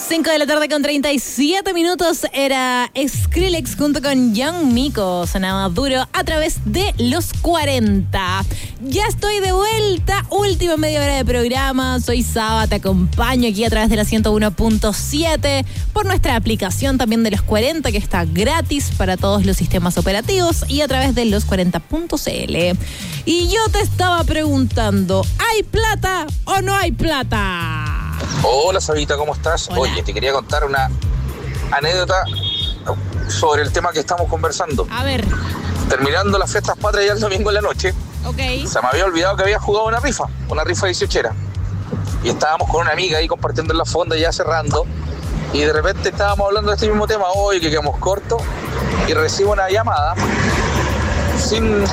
5 de la tarde con 37 minutos era Skrillex junto con Young Miko. Sonaba duro a través de los 40. Ya estoy de vuelta, última media hora de programa. Soy Saba, te acompaño aquí a través de la 101.7 por nuestra aplicación también de los 40 que está gratis para todos los sistemas operativos y a través de los 40.cl. Y yo te estaba preguntando, ¿hay plata o no hay plata? Hola Sabita, ¿cómo estás? Hola. Oye, te quería contar una anécdota sobre el tema que estamos conversando. A ver, Terminando las fiestas patrias ya el domingo en la noche, ok. se me había olvidado que había jugado una rifa 18era. Y estábamos con una amiga ahí compartiendo en la fonda ya cerrando. Y de repente estábamos hablando de este mismo tema, hoy que quedamos cortos. Y recibo una llamada, sin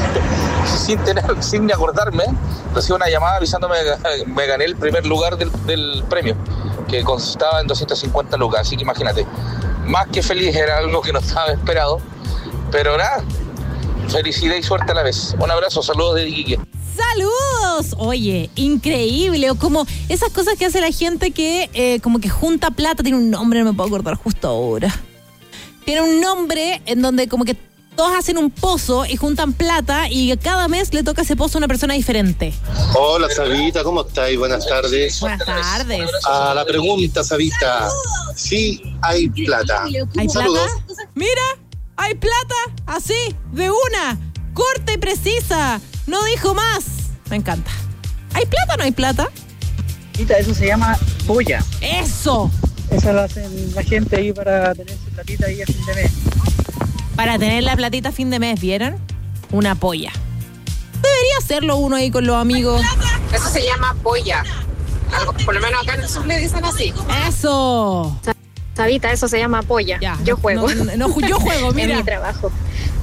ni acordarme, recibo una llamada avisándome que me gané el primer lugar del premio, que constaba en 250 lucas, así que imagínate, más que feliz, era algo que no estaba esperado, pero nada, felicidad y suerte a la vez. Un abrazo, saludos de Iquique. ¡Saludos! Oye, increíble. O como esas cosas que hace la gente que como que junta plata. Tiene un nombre, no me puedo acordar justo ahora. Tiene un nombre en donde como que todos hacen un pozo y juntan plata y cada mes le toca ese pozo a una persona diferente. Hola Sabita, ¿cómo estáis? Buenas tardes. Buenas tardes. A la pregunta, Sabita, sí hay plata. ¿Hay Saludos. plata? Mira, hay plata, así, de una, corta y precisa. No dijo más. Me encanta. ¿Hay plata o no hay plata? Eso se llama polla. ¡Eso! Esa la hacen la gente ahí para tener su platita ahí a fin de mes. Para tener la platita a fin de mes, ¿vieron? Una polla. Debería hacerlo uno ahí con los amigos. Eso se llama polla. Por lo menos acá en el sur le dicen así. ¡Eso! Sabita, eso se llama polla. Ya, yo juego. Yo juego, mira. En mi trabajo.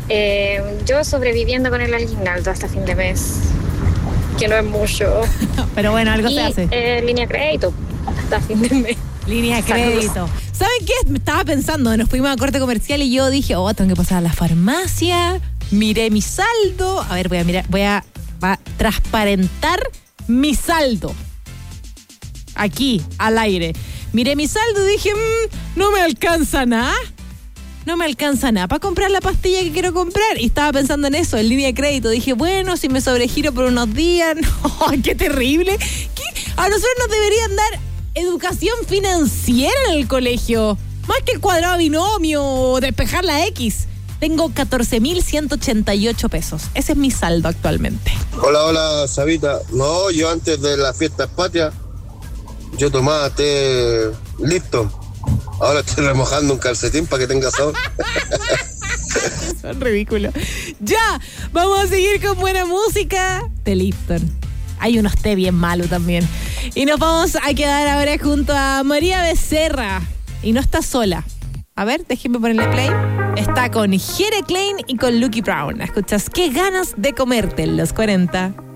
Yo sobreviviendo con el aguinaldo hasta fin de mes. Que no es mucho. Pero bueno, algo se hace. Línea crédito hasta fin de mes. Línea de crédito. ¿Saben qué? Me estaba pensando, nos fuimos a corte comercial y yo dije, tengo que pasar a la farmacia. Miré mi saldo. A ver, voy a transparentar mi saldo. Aquí, al aire. Miré mi saldo y dije, no me alcanza nada. No me alcanza nada para comprar la pastilla que quiero comprar. Y estaba pensando en eso, en línea de crédito. Dije, bueno, si me sobregiro por unos días. No, qué terrible. ¿Qué? A nosotros nos deberían dar educación financiera en el colegio. Más que el cuadrado binomio o despejar la X. Tengo 14.188 pesos. Ese es mi saldo actualmente. Hola Sabita. No, yo antes de las fiestas patrias, yo tomaba té Lipton. Ahora estoy remojando un calcetín para que tenga sabor. Son ridículos. Ya, vamos a seguir con buena música de Lipton. Hay unos té bien malos también. Y nos vamos a quedar ahora junto a María Becerra. Y no está sola. A ver, déjenme ponerle play. Está con Jere Klein y con Lucky Brown. Escuchas, qué ganas de comerte en los 40.